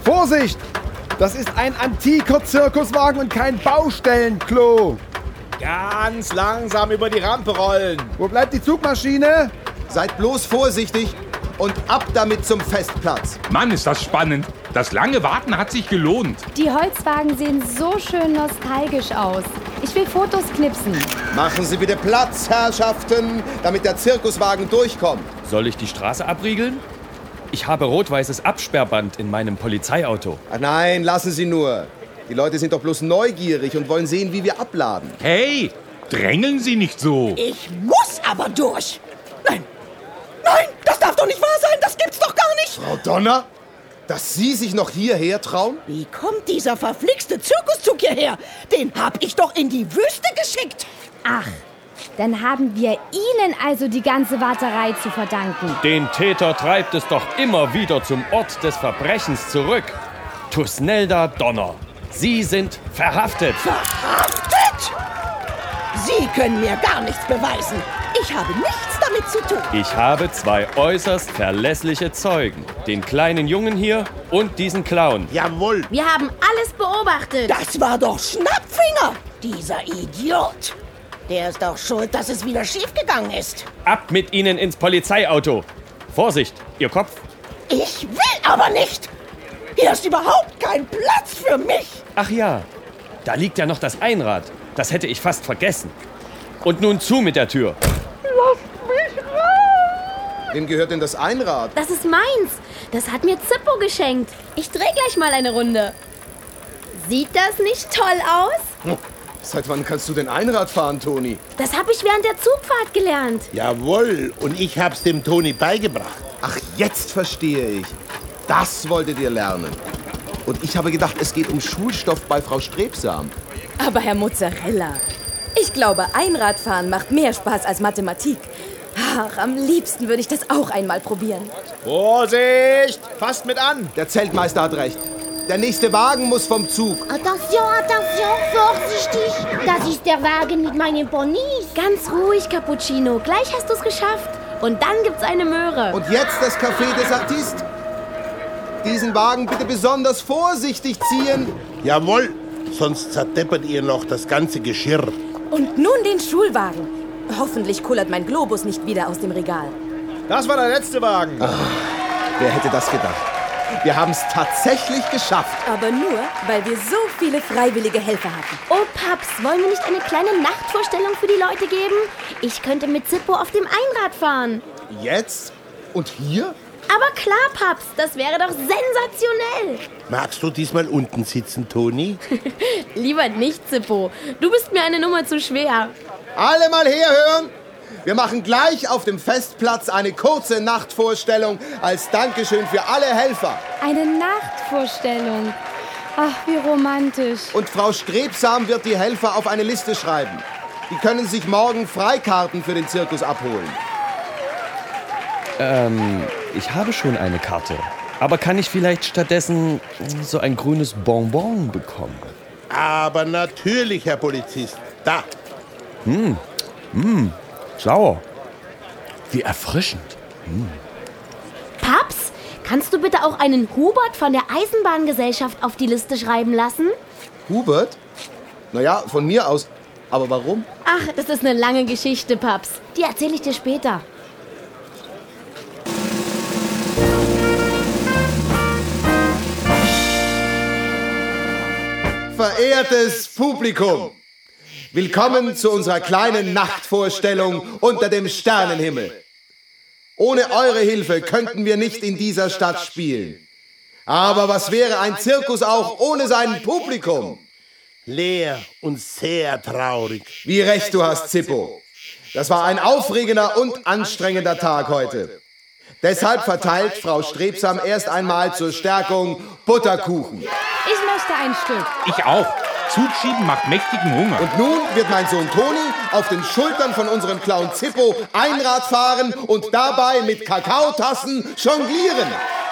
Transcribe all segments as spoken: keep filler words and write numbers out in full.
Vorsicht! Das ist ein antiker Zirkuswagen und kein Baustellenklo. Ganz langsam über die Rampe rollen. Wo bleibt die Zugmaschine? Seid bloß vorsichtig und ab damit zum Festplatz. Mann, ist das spannend. Das lange Warten hat sich gelohnt. Die Holzwagen sehen so schön nostalgisch aus. Ich will Fotos knipsen. Machen Sie bitte Platz, Herrschaften, damit der Zirkuswagen durchkommt. Soll ich die Straße abriegeln? Ich habe rot-weißes Absperrband in meinem Polizeiauto. Ach nein, lassen Sie nur. Die Leute sind doch bloß neugierig und wollen sehen, wie wir abladen. Hey, drängeln Sie nicht so. Ich muss aber durch. Nein, nein, das darf doch nicht wahr sein. Das gibt's doch gar nicht. Frau Donner, dass Sie sich noch hierher trauen? Wie kommt dieser verflixte Zirkuszug hierher? Den hab ich doch in die Wüste geschickt. Ach, dann haben wir Ihnen also die ganze Warterei zu verdanken. Den Täter treibt es doch immer wieder zum Ort des Verbrechens zurück. Thusnelda Donner, Sie sind verhaftet. Verhaftet? Sie können mir gar nichts beweisen. Ich habe nichts damit zu tun. Ich habe zwei äußerst verlässliche Zeugen. Den kleinen Jungen hier und diesen Clown. Jawohl. Wir haben alles beobachtet. Das war doch Schnappfinger, dieser Idiot. Der ist doch schuld, dass es wieder schiefgegangen ist. Ab mit Ihnen ins Polizeiauto. Vorsicht, Ihr Kopf. Ich will aber nicht. Hier ist überhaupt kein Platz für mich. Ach ja, da liegt ja noch das Einrad. Das hätte ich fast vergessen. Und nun zu mit der Tür. Lasst mich raus! Wem gehört denn das Einrad? Das ist meins. Das hat mir Zippo geschenkt. Ich dreh gleich mal eine Runde. Sieht das nicht toll aus? Seit wann kannst du denn Einrad fahren, Toni? Das habe ich während der Zugfahrt gelernt. Jawohl. Und ich hab's dem Toni beigebracht. Ach, jetzt verstehe ich. Das wolltet ihr lernen. Und ich habe gedacht, es geht um Schulstoff bei Frau Strebsam. Aber Herr Mozzarella, ich glaube, Einradfahren macht mehr Spaß als Mathematik. Ach, am liebsten würde ich das auch einmal probieren. Vorsicht! Fasst mit an! Der Zeltmeister hat recht. Der nächste Wagen muss vom Zug. Attention, attention, vorsichtig. Das ist der Wagen mit meinen Ponys. Ganz ruhig, Cappuccino. Gleich hast du es geschafft. Und dann gibt's eine Möhre. Und jetzt das Café des Artistes. Diesen Wagen bitte besonders vorsichtig ziehen. Jawohl. Sonst zerdeppert ihr noch das ganze Geschirr. Und nun den Schulwagen. Hoffentlich kullert mein Globus nicht wieder aus dem Regal. Das war der letzte Wagen. Ach, wer hätte das gedacht? Wir haben es tatsächlich geschafft. Aber nur, weil wir so viele freiwillige Helfer hatten. Oh, Paps, wollen wir nicht eine kleine Nachtvorstellung für die Leute geben? Ich könnte mit Zippo auf dem Einrad fahren. Jetzt? Und hier? Aber klar, Paps, das wäre doch sensationell. Magst du diesmal unten sitzen, Toni? Lieber nicht, Zippo. Du bist mir eine Nummer zu schwer. Alle mal herhören. Wir machen gleich auf dem Festplatz eine kurze Nachtvorstellung als Dankeschön für alle Helfer. Eine Nachtvorstellung. Ach, wie romantisch. Und Frau Strebsam wird die Helfer auf eine Liste schreiben. Die können sich morgen Freikarten für den Zirkus abholen. Ähm, ich habe schon eine Karte. Aber kann ich vielleicht stattdessen so ein grünes Bonbon bekommen? Aber natürlich, Herr Polizist. Da. Hm, hm, sauer. Wie erfrischend. Hm. Paps, kannst du bitte auch einen Hubert von der Eisenbahngesellschaft auf die Liste schreiben lassen? Hubert? Naja, von mir aus. Aber warum? Ach, das ist eine lange Geschichte, Paps. Die erzähle ich dir später. Verehrtes Publikum, willkommen zu unserer kleinen Nachtvorstellung unter dem Sternenhimmel. Ohne eure Hilfe könnten wir nicht in dieser Stadt spielen. Aber was wäre ein Zirkus auch ohne sein Publikum? Leer und sehr traurig. Wie recht du hast, Zippo. Das war ein aufregender und anstrengender Tag heute. Deshalb verteilt Frau Strebsam erst einmal zur Stärkung Butterkuchen. Ich möchte ein Stück. Ich auch. Zugschieben macht mächtigen Hunger. Und nun wird mein Sohn Toni auf den Schultern von unserem Clown Zippo Einrad fahren und dabei mit Kakaotassen jonglieren.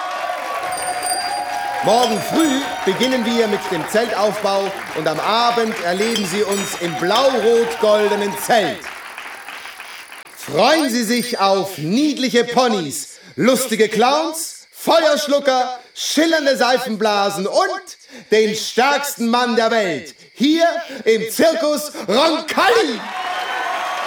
Morgen früh beginnen wir mit dem Zeltaufbau und am Abend erleben Sie uns im blau-rot-goldenen Zelt. Freuen Sie sich auf niedliche Ponys, lustige Clowns, Feuerschlucker, schillernde Seifenblasen und den stärksten Mann der Welt. Hier im Zirkus Roncalli.